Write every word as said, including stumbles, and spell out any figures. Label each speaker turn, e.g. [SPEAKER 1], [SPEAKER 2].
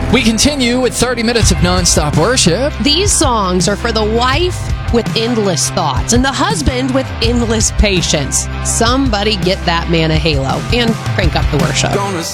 [SPEAKER 1] We continue with thirty minutes of nonstop worship.
[SPEAKER 2] These songs are for the wife with endless thoughts and the husband with endless patience. Somebody get that man a halo and crank up the worship.